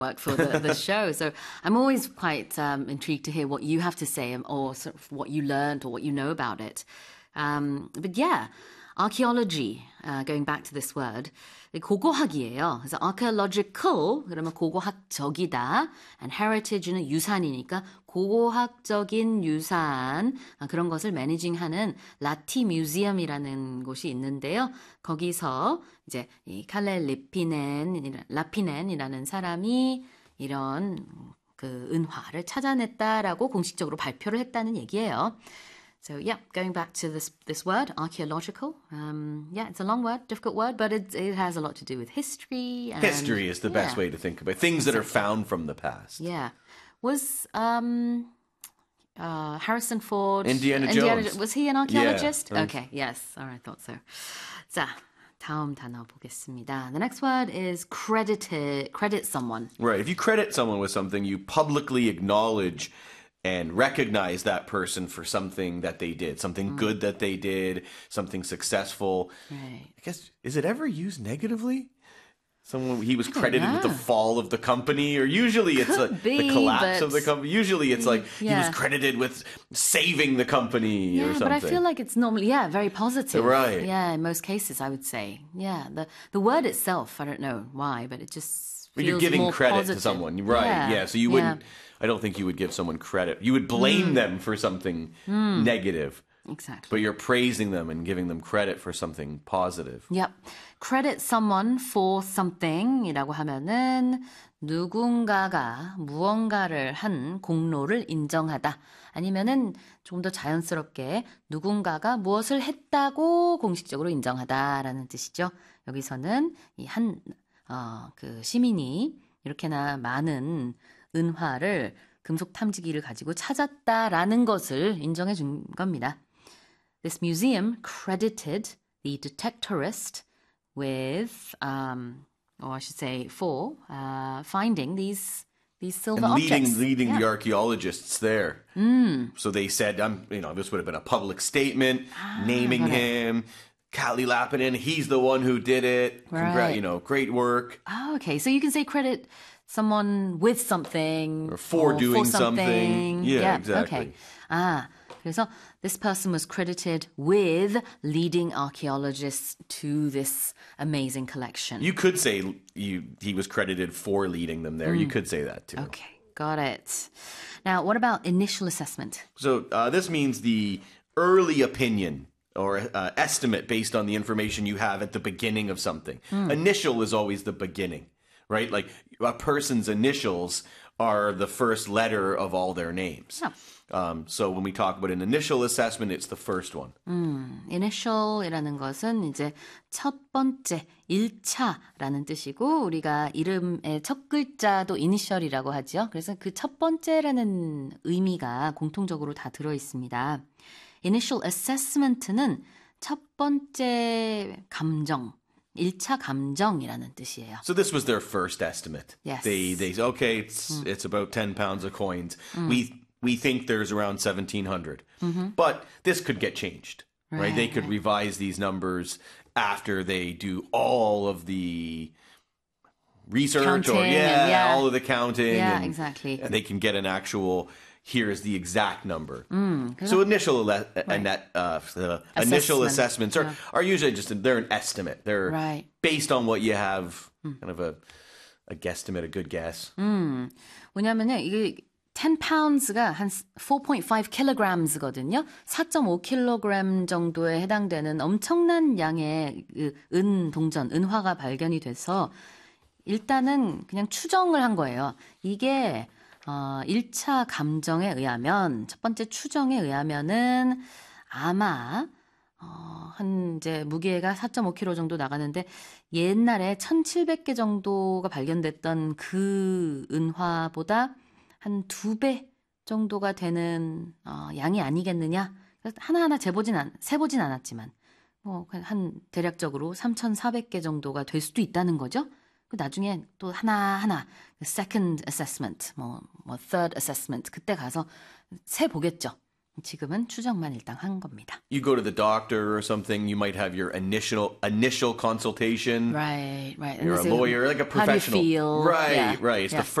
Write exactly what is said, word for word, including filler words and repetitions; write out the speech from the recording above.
work for the, the show. So I'm always quite um, intrigued to hear what you have to say or sort of what you learned or what you know about it. Um, but yeah, archaeology, uh, going back to this word, 고고학이에요. 그래서 archaeological, 그러면 고고학적이다. And heritage는 유산이니까 고고학적인 유산, 그런 것을 매니징하는 라티 뮤지엄이라는 곳이 있는데요. 거기서 이제 이 칼레 리피넨, 라피넨이라는 사람이 이런 그 은화를 찾아냈다라고 공식적으로 발표를 했다는 얘기예요. So yeah, going back to this this word, archaeological. Um, yeah, it's a long word, difficult word, but it it has a lot to do with history. And, history is the yeah. best way to think about it. Things that are found from the past. Yeah, was um, uh, Harrison Ford Indiana Indiana, Jones? Was he an archaeologist? Yeah, okay, yes. All right, I thought so. 자, 다음 단어 보겠습니다. The next word is credited. Credit someone. Right. If you credit someone with something, you publicly acknowledge and recognize that person for something that they did, something mm. good that they did, something successful. Right. I guess, is it ever used negatively? Someone, he was I credited know. with the fall of the company, or usually it's a, be, the collapse but... of the company. Usually it's like yeah. he was credited with saving the company yeah, or something. but I feel like it's normally, yeah, very positive. Right. Yeah, in most cases, I would say. Yeah, the, the word itself, I don't know why, but it just But feels you're giving more credit positive. to someone, right? Yeah, yeah. so you wouldn't, yeah. I don't think you would give someone credit. You would blame mm. them for something mm. negative. Exactly. But you're praising them and giving them credit for something positive. Yep. Credit someone for something이라고 하면은 누군가가 무언가를 한 공로를 인정하다. 아니면은 좀 더 자연스럽게 누군가가 무엇을 했다고 공식적으로 인정하다라는 뜻이죠. 여기서는 이 한, 어, 그 시민이 이렇게나 많은 은화를 금속 탐지기를 가지고 찾았다라는 것을 인정해 준 겁니다. This museum credited the detectorist with, um, or I should say, for uh, finding these these silver and leading, objects. leading yeah. the archaeologists there. Mm. So they said, um, you know, this would have been a public statement ah, naming him. Kalle Lappinen, he's the one who did it. Right. Congra- you know, great work. Oh, okay. So you can say credit someone with something. Or for or doing for something. something. Yeah, yeah, exactly. Okay. Ah, 그래서 this person was credited with leading archaeologists to this amazing collection. You could say you, he was credited for leading them there. Mm. You could say that too. Okay, got it. Now, what about initial assessment? So uh, this means the early opinion or uh, estimate based on the information you have at the beginning of something. Mm. Initial is always the beginning, right? Like a person's initials are the first letter of all their names. Oh. Um, so when we talk about an initial assessment, it's the first one. 음, initial이라는 것은 이제 첫 번째, 일 차라는 뜻이고 우리가 이름의 첫 글자도 initial이라고 하죠. 그래서 그 첫 번째라는 의미가 공통적으로 다 들어 있습니다. Initial assessment는 첫 번째 감정, 일 차 감정이라는 뜻이에요. So this was their first estimate. Yes. They they say, okay, it's 음. it's about ten pounds of coins. 음. We we think there's around seventeen hundred. Mm-hmm. But this could get changed, right? right? They could right. revise these numbers after they do all of the research counting or yeah, and, yeah, all of the counting. Yeah, and, exactly. And they can get an actual, here's the exact number. 음, so initial right. and that uh, the initial assessments are, yeah. are usually just, they're an estimate. They're right. based on what you have, mm. kind of a, a guesstimate, a good guess. 음, 왜냐면요, 이게 ten pounds가 한 four point five kilograms거든요. four point five kilogram 정도에 해당되는 엄청난 양의 그 은 동전, 은화가 발견이 돼서 일단은 그냥 추정을 한 거예요. 이게 어, 일 차 감정에 의하면, 첫 번째 추정에 의하면은 아마 어, 한 이제 무게가 four point five 킬로그램 정도 나가는데 옛날에 천칠백 개 정도가 발견됐던 그 은화보다 한 두 배 정도가 되는 어, 양이 아니겠느냐. 하나하나 재보진 않, 세보진 않았지만 뭐 한 대략적으로 삼천사백 개 정도가 될 수도 있다는 거죠. 나중에 또 하나하나 second assessment, 뭐, 뭐 third assessment 그때 가서 세 보겠죠. 지금은 추정만 일단 한 겁니다. You go to the doctor or something, you might have your initial initial consultation. Right, right. You're a lawyer, like a professional. How do you feel? Right, Yeah, right. It's yeah. the